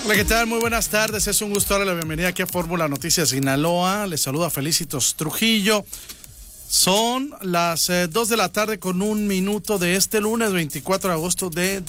Hola, ¿qué tal? Muy buenas tardes. Es un gusto darle la bienvenida aquí a Fórmula Noticias Sinaloa. Les saluda Felicitos Trujillo. Son las 2 de la tarde con 1 minuto de este lunes 24 de agosto de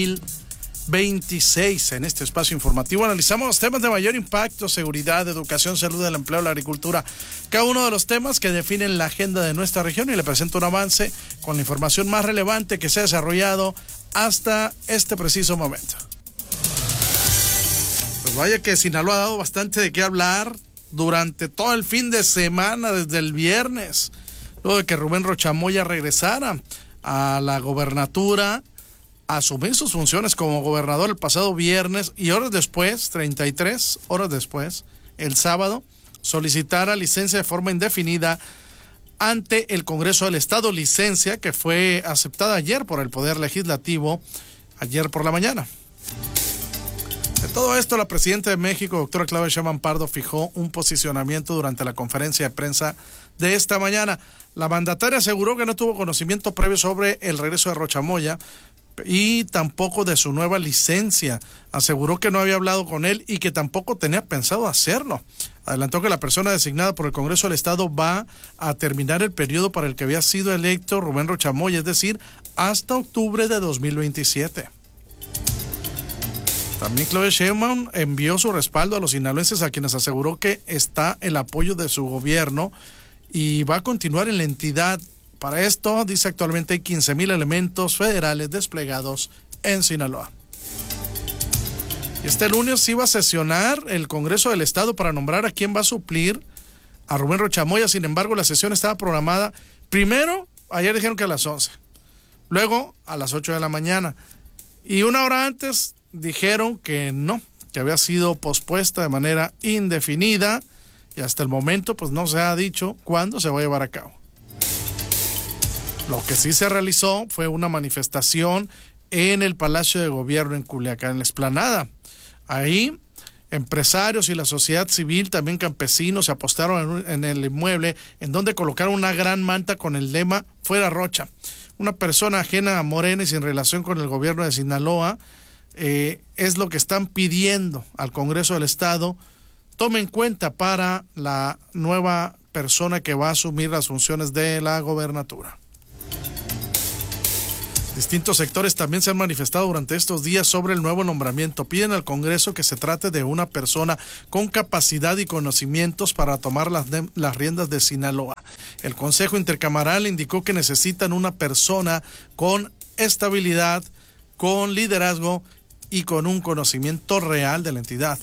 2026. En este espacio informativo analizamos los temas de mayor impacto: seguridad, educación, salud, el empleo, la agricultura. Cada uno de los temas que definen la agenda de nuestra región, y le presento un avance con la información más relevante que se ha desarrollado hasta este preciso momento. Pues vaya que Sinaloa ha dado bastante de qué hablar durante todo el fin de semana, desde el viernes, luego de que Rubén Rochamoya regresara a la gobernatura, asumir sus funciones como gobernador el pasado viernes, y horas después, 33 horas después, el sábado, solicitara licencia de forma indefinida ante el Congreso del Estado, licencia que fue aceptada ayer por el Poder Legislativo, ayer por la mañana. De todo esto, la presidenta de México, doctora Claudia Sheinbaum Pardo, fijó un posicionamiento durante la conferencia de prensa de esta mañana. La mandataria aseguró que no tuvo conocimiento previo sobre el regreso de Rochamoya y tampoco de su nueva licencia. Aseguró que no había hablado con él y que tampoco tenía pensado hacerlo. Adelantó que la persona designada por el Congreso del Estado va a terminar el periodo para el que había sido electo Rubén Rochamoya, es decir, hasta octubre de 2027. También Claudia Sheinbaum envió su respaldo a los sinaloenses, a quienes aseguró que está el apoyo de su gobierno y va a continuar en la entidad. Para esto, dice, actualmente hay 15,000 elementos federales desplegados en Sinaloa. Este lunes iba a sesionar el Congreso del Estado para nombrar a quién va a suplir a Rubén Rochamoya. Sin embargo, la sesión estaba programada primero, ayer dijeron que a las 11, luego a las 8 de la mañana, y una hora antes dijeron que no, que había sido pospuesta de manera indefinida, y hasta el momento pues no se ha dicho cuándo se va a llevar a cabo. Lo que sí se realizó fue una manifestación en el Palacio de Gobierno en Culiacán, en la explanada. Ahí empresarios y la sociedad civil, también campesinos, se apostaron en el inmueble, en donde colocaron una gran manta con el lema "Fuera Rocha". Una persona ajena a Morena y sin relación con el gobierno de Sinaloa, es lo que están pidiendo al Congreso del Estado tome en cuenta para la nueva persona que va a asumir las funciones de la gobernatura. Distintos sectores también se han manifestado durante estos días sobre el nuevo nombramiento. Piden al Congreso que se trate de una persona con capacidad y conocimientos para tomar las riendas de Sinaloa. El Consejo Intercamaral indicó que necesitan una persona con estabilidad, con liderazgo y con un conocimiento real de la entidad.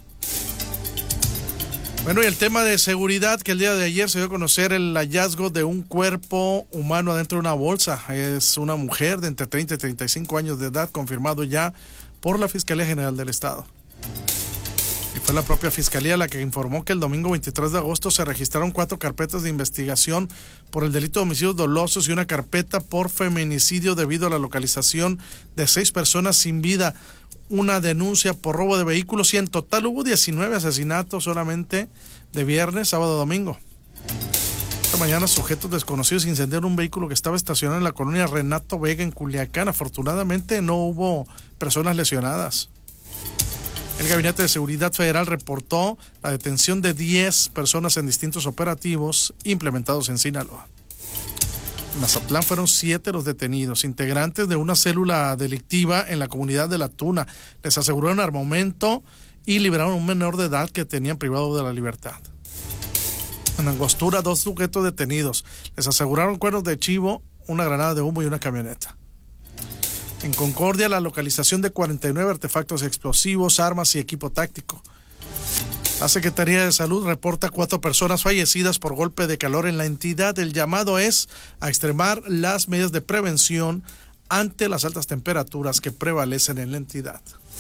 Bueno, y el tema de seguridad, que el día de ayer se dio a conocer el hallazgo de un cuerpo humano adentro de una bolsa. Es una mujer de entre 30 y 35 años de edad, confirmado ya por la Fiscalía General del Estado. Y fue la propia Fiscalía la que informó que el domingo 23 de agosto se registraron 4 carpetas de investigación por el delito de homicidios dolosos y una carpeta por feminicidio debido a la localización de 6 personas sin vida, una denuncia por robo de vehículos, y en total hubo 19 asesinatos solamente de viernes, sábado y domingo. Esta mañana sujetos desconocidos incendiaron un vehículo que estaba estacionado en la colonia Renato Vega en Culiacán. Afortunadamente no hubo personas lesionadas. El Gabinete de Seguridad Federal reportó la detención de 10 personas en distintos operativos implementados en Sinaloa. En Mazatlán fueron 7 los detenidos, integrantes de una célula delictiva en la comunidad de La Tuna. Les aseguraron armamento y liberaron a un menor de edad que tenían privado de la libertad. En Angostura, 2 sujetos detenidos. Les aseguraron cuernos de chivo, una granada de humo y una camioneta. En Concordia, la localización de 49 artefactos explosivos, armas y equipo táctico. La Secretaría de Salud reporta 4 personas fallecidas por golpe de calor en la entidad. El llamado es a extremar las medidas de prevención ante las altas temperaturas que prevalecen en la entidad.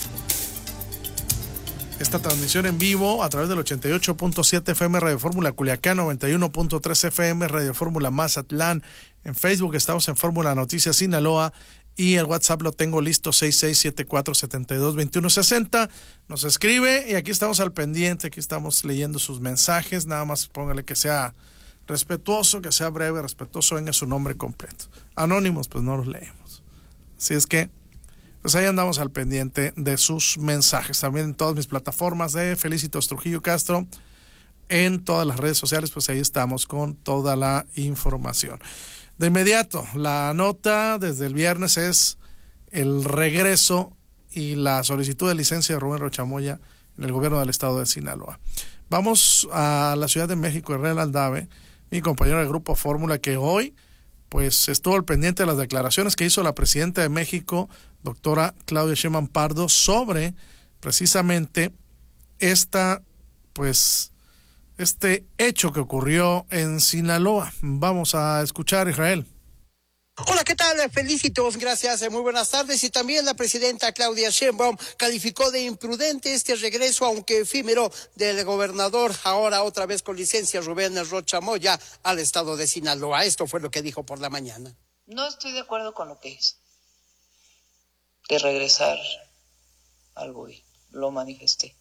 Esta transmisión en vivo a través del 88.7 FM Radio Fórmula Culiacán, 91.3 FM Radio Fórmula Mazatlán. En Facebook estamos en Fórmula Noticias Sinaloa. Y el WhatsApp lo tengo listo, 6674722160. Nos escribe y aquí estamos al pendiente, aquí estamos leyendo sus mensajes. Nada más póngale que sea respetuoso, que sea breve, respetuoso, venga su nombre completo. Anónimos, pues no los leemos. Así es que pues ahí andamos al pendiente de sus mensajes. También en todas mis plataformas de Felicitos Trujillo Castro, en todas las redes sociales, pues ahí estamos con toda la información. De inmediato, la nota desde el viernes es el regreso y la solicitud de licencia de Rubén Rochamoya en el gobierno del estado de Sinaloa. Vamos a la Ciudad de México, Israel Aldave, mi compañero del Grupo Fórmula, que hoy pues estuvo al pendiente de las declaraciones que hizo la presidenta de México, doctora Claudia Sheinbaum Pardo, sobre precisamente este hecho que ocurrió en Sinaloa. Vamos a escuchar, Israel. Hola, ¿qué tal? Felicitos, gracias, muy buenas tardes. Y también la presidenta Claudia Sheinbaum calificó de imprudente este regreso, aunque efímero, del gobernador, ahora otra vez con licencia, Rubén Rochamoya, al estado de Sinaloa. Esto fue lo que dijo por la mañana. No estoy de acuerdo con lo que hizo, de regresar al gobierno, lo manifesté.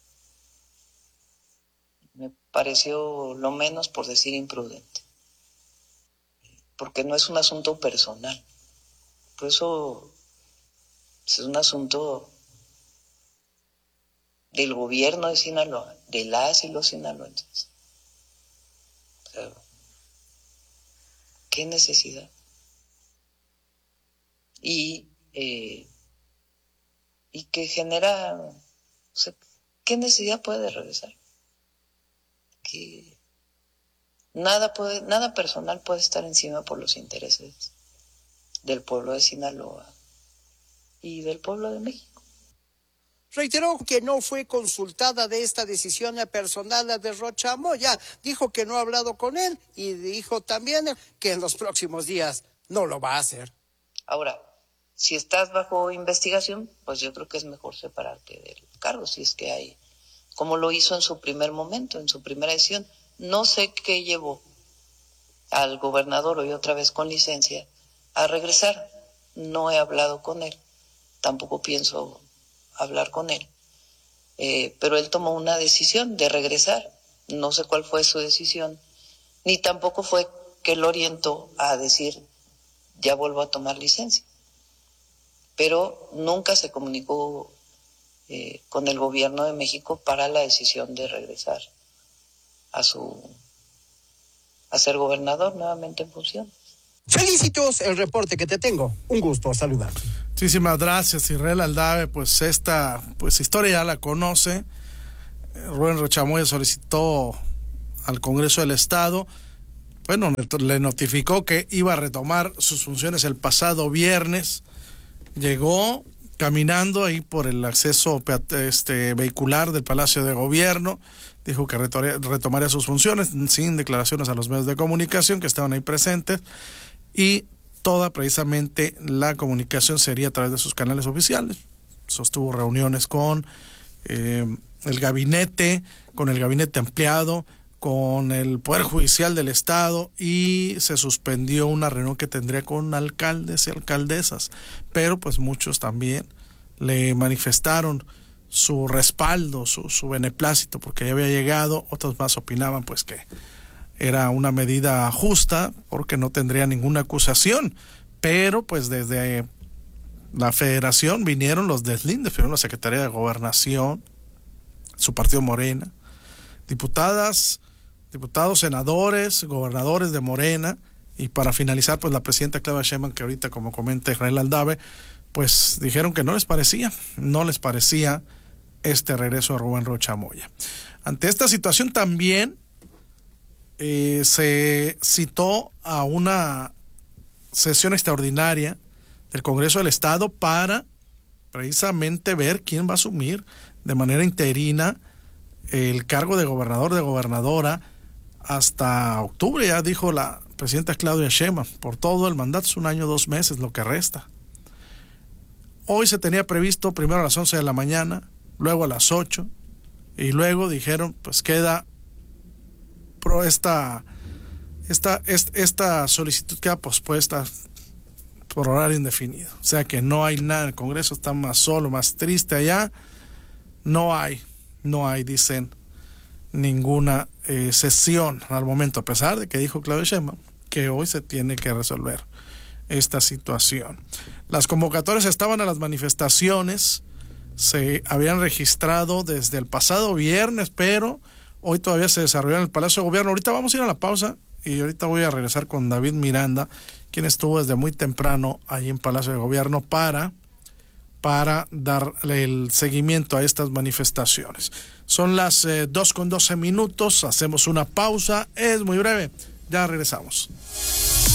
Me pareció lo menos por decir imprudente, porque no es un asunto personal, por eso es un asunto del gobierno de Sinaloa, de las y los sinaloenses. O sea, ¿qué necesidad? Y que genera, o sea, ¿qué necesidad puede de regresar? Que nada personal puede estar encima por los intereses del pueblo de Sinaloa y del pueblo de México. Reiteró que no fue consultada de esta decisión personal de Rochamoya, dijo que no ha hablado con él y dijo también que en los próximos días no lo va a hacer. Ahora, si estás bajo investigación, pues yo creo que es mejor separarte del cargo, si es que hay, como lo hizo en su primer momento, en su primera decisión. No sé qué llevó al gobernador, hoy otra vez con licencia, a regresar. No he hablado con él, tampoco pienso hablar con él, pero él tomó una decisión de regresar. No sé cuál fue su decisión, ni tampoco fue que lo orientó a decir, ya vuelvo a tomar licencia. Pero nunca se comunicó con el gobierno de México para la decisión de regresar a ser gobernador nuevamente en función. Felicitos, el reporte que te tengo. Un gusto saludar. Muchísimas gracias, Israel Aldave. Pues esta historia ya la conoce. Rubén Rochamoya solicitó al Congreso del Estado, bueno, le notificó que iba a retomar sus funciones el pasado viernes. Llegó caminando ahí por el acceso vehicular del Palacio de Gobierno, dijo que retomaría sus funciones sin declaraciones a los medios de comunicación que estaban ahí presentes, y toda precisamente la comunicación sería a través de sus canales oficiales. Sostuvo reuniones con el gabinete ampliado, con el Poder Judicial del Estado, y se suspendió una reunión que tendría con alcaldes y alcaldesas, pero pues muchos también le manifestaron su respaldo, su beneplácito, porque ya había llegado. Otros más opinaban pues que era una medida justa porque no tendría ninguna acusación, pero pues desde la federación vinieron los deslindes, primero la Secretaría de Gobernación, su partido Morena, diputados, senadores, gobernadores de Morena, y para finalizar pues la presidenta Claudia Sheinbaum, que ahorita, como comenta Israel Aldave, pues dijeron que no les parecía este regreso de Rubén Rochamoya. Ante esta situación también se citó a una sesión extraordinaria del Congreso del Estado para precisamente ver quién va a asumir de manera interina el cargo de gobernador, de gobernadora, hasta octubre, ya dijo la presidenta Claudia Sheinbaum, por todo el mandato, es 1 año, 2 meses lo que resta. Hoy se tenía previsto primero a las 11 de la mañana, luego a las 8, y luego dijeron, pues queda esta solicitud queda pospuesta por horario indefinido. O sea que no hay nada, el Congreso está más solo, más triste allá. No hay, dicen, ninguna sesión al momento, a pesar de que dijo Claudia Sheinbaum que hoy se tiene que resolver esta situación. Las convocatorias estaban a las manifestaciones, se habían registrado desde el pasado viernes, pero hoy todavía se desarrolla en el Palacio de Gobierno. Ahorita vamos a ir a la pausa y ahorita voy a regresar con David Miranda, quien estuvo desde muy temprano ahí en Palacio de Gobierno para darle el seguimiento a estas manifestaciones. Son las 2:12 minutos, hacemos una pausa, es muy breve, ya regresamos.